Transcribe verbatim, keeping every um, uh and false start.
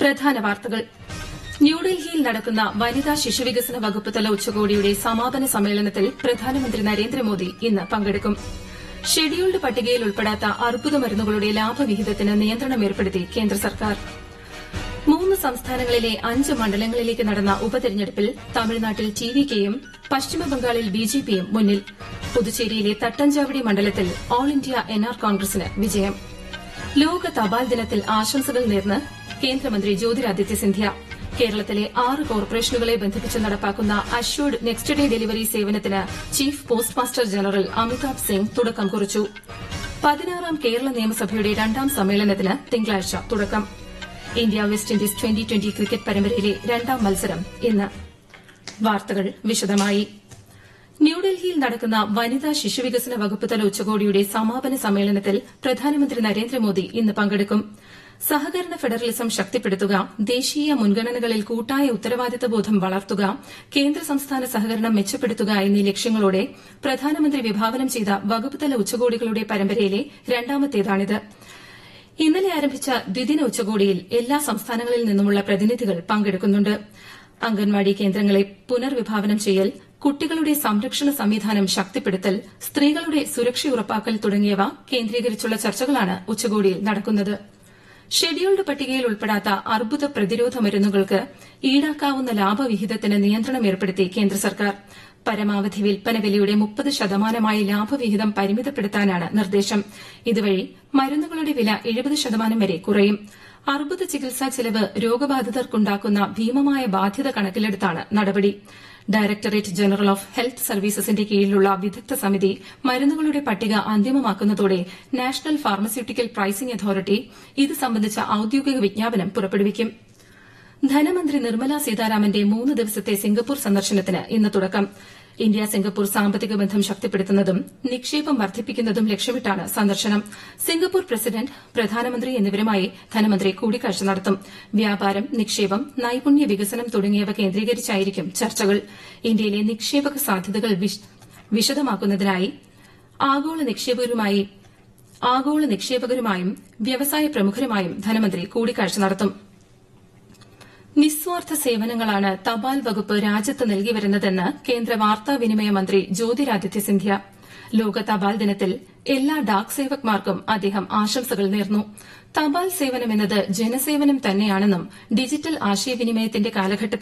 പ്രധാന വാർത്തകൾ. ന്യൂഡൽഹിയിൽ നടക്കുന്ന വനിതാ ശിശുവികസന വകുപ്പ് തല ഉച്ചകോടിയുടെ സമാപന സമ്മേളനത്തിൽ പ്രധാനമന്ത്രി നരേന്ദ്രമോദി ഇന്ന് പങ്കെടുക്കും. ഷെഡ്യൂൾഡ് പട്ടികയിൽ ഉൾപ്പെടാത്ത അർബുദ മരുന്നുകളുടെ ലാഭവിഹിതത്തിന് നിയന്ത്രണം ഏർപ്പെടുത്തി കേന്ദ്ര സർക്കാർ. മൂന്ന് സംസ്ഥാനങ്ങളിലെ അഞ്ച് മണ്ഡലങ്ങളിലേക്ക് നടന്ന ഉപതെരഞ്ഞെടുപ്പിൽ തമിഴ്നാട്ടിൽ ടി വി കെയും പശ്ചിമബംഗാളിൽ ബി ജെ പിയും മുന്നിൽ. പുതുച്ചേരിയിലെ തട്ടഞ്ചാവടി മണ്ഡലത്തിൽ ഓൾ ഇന്ത്യ എൻ ആർ കോൺഗ്രസിന് വിജയം. ലോക തപാൽ ദിനത്തിൽ ആശംസകൾ നേർന്ന് കേന്ദ്രമന്ത്രി ജ്യോതിരാദിത്യ സിന്ധ്യ. കേരളത്തിലെ ആറ് കോർപ്പറേഷനുകളെ ബന്ധിപ്പിച്ച് നടപ്പാക്കുന്ന അഷ്വർഡ് നെക്സ്റ്റ് ഡേ ഡെലിവറി സേവനത്തിന് chief post master general Amitabh Singh തുടക്കം കുറിച്ചു. പതിനാറാം കേരള നിയമസഭയുടെ രണ്ടാം സമ്മേളനത്തിന് തിങ്കളാഴ്ച തുടക്കം. India west Indies twenty twenty cricket പരമ്പരയിലെ രണ്ടാം മത്സരം ഇന്ന്. വാർത്തകൾ വിശദമായി. ന്യൂഡൽഹിയിൽ നടക്കുന്ന വനിതാ ശിശുവികസന വകുപ്പ് തല ഉച്ചകോടിയുടെ സമാപന സമ്മേളനത്തിൽ പ്രധാനമന്ത്രി നരേന്ദ്രമോദി ഇന്ന് പങ്കെടുക്കും. സഹകരണ ഫെഡറലിസം ശക്തിപ്പെടുത്തുക, ദേശീയ മുൻഗണനകളിൽ കൂട്ടായ ഉത്തരവാദിത്തബോധം വളർത്തുക, കേന്ദ്ര സംസ്ഥാന സഹകരണം മെച്ചപ്പെടുത്തുക എന്നീ ലക്ഷ്യങ്ങളോടെ പ്രധാനമന്ത്രി വിഭാവനം ചെയ്ത വകുപ്പുതല ഉച്ചകോടികളുടെ പരമ്പരയിലെ രണ്ടാമത്തേതാണിത്. ഇന്നലെ ആരംഭിച്ച ദ്വിദിന ഉച്ചകോടിയിൽ എല്ലാ സംസ്ഥാനങ്ങളിൽ നിന്നുമുള്ള പ്രതിനിധികൾ പങ്കെടുക്കുന്നുണ്ട്. അംഗൻവാടി കേന്ദ്രങ്ങളെ പുനർവിഭാവനം ചെയ്യൽ, കുട്ടികളുടെ സംരക്ഷണ സംവിധാനം ശക്തിപ്പെടുത്തൽ, സ്ത്രീകളുടെ സുരക്ഷ ഉറപ്പാക്കൽ തുടങ്ങിയവ കേന്ദ്രീകരിച്ചുള്ള ചർച്ചകളാണ് ഉച്ചകോടിയിൽ നടക്കുന്നത്. ഷെഡ്യൂൾഡ് പട്ടികയിൽ ഉൾപ്പെടാത്ത അർബുദ പ്രതിരോധ മരുന്നുകൾക്ക് ഈടാക്കാവുന്ന ലാഭവിഹിതത്തിന് നിയന്ത്രണം ഏർപ്പെടുത്തി കേന്ദ്ര സർക്കാർ. പരമാവധി വിൽപ്പന വിലയുടെ മുപ്പത് ശതമാനമായി ലാഭവിഹിതം പരിമിതപ്പെടുത്താനാണ് നിർദ്ദേശം. ഇതുവഴി മരുന്നുകളുടെ വില എഴുപത് ശതമാനം വരെ കുറയും. അർബുദ ചികിത്സാ ചെലവ് രോഗബാധിതർക്കുണ്ടാക്കുന്ന ഭീമമായ ബാധ്യത കണക്കിലെടുത്താണ് നടപടി. ഡയറക്ടറേറ്റ് ജനറൽ ഓഫ് ഹെൽത്ത് സർവീസസിന്റെ കീഴിലുള്ള വിദഗ്ധ സമിതി മരുന്നുകളുടെ പട്ടിക അന്തിമമാക്കുന്നതോടെ നാഷണൽ ഫാർമസ്യൂട്ടിക്കൽ പ്രൈസിംഗ് അതോറിറ്റി ഇത് സംബന്ധിച്ച ഔദ്യോഗിക വിജ്ഞാപനം പുറപ്പെടുവിക്കും. ധനമന്ത്രി നിർമ്മല സീതാരാമന്റെ മൂന്ന് ദിവസത്തെ സിംഗപ്പൂർ സന്ദർശനത്തിന് ഇന്ന് തുടക്കം. ഇന്ത്യ സിംഗപ്പൂർ സാമ്പത്തിക ബന്ധം ശക്തിപ്പെടുത്തുന്നതും നിക്ഷേപം വർദ്ധിപ്പിക്കുന്നതും ലക്ഷ്യമിട്ടാണ് സന്ദർശനം. സിംഗപ്പൂർ പ്രസിഡന്റ്, പ്രധാനമന്ത്രി എന്നിവരുമായി ധനമന്ത്രി കൂടിക്കാഴ്ച നടത്തും. വ്യാപാരം, നിക്ഷേപം, നൈപുണ്യ വികസനം തുടങ്ങിയവ കേന്ദ്രീകരിച്ചായിരിക്കും ചർച്ചകൾ. ഇന്ത്യയിലെ നിക്ഷേപക സാധ്യതകൾ വിശദമാക്കുന്നതിനായി ആഗോള നിക്ഷേപകരുമായി ആഗോള നിക്ഷേപകരുമായും വ്യവസായ പ്രമുഖരുമായും ധനമന്ത്രി കൂടിക്കാഴ്ച നടത്തും. നിസ്വാർത്ഥ സേവനങ്ങളാണ് തപാൽ വകുപ്പ് രാജ്യത്ത് നൽകിവരുന്നതെന്ന് കേന്ദ്ര വാർത്താവിനിമയ മന്ത്രി ജ്യോതിരാദിത്യ സിന്ധ്യ. ലോക തപാൽ ദിനത്തിൽ എല്ലാ ഡാക് സേവക്മാർക്കും അദ്ദേഹം ആശംസകൾ നേർന്നു. തപാൽ സേവനമെന്നത് ജനസേവനം തന്നെയാണെന്നും ഡിജിറ്റൽ ആശയവിനിമയത്തിന്റെ കാലഘട്ടത്തിൽ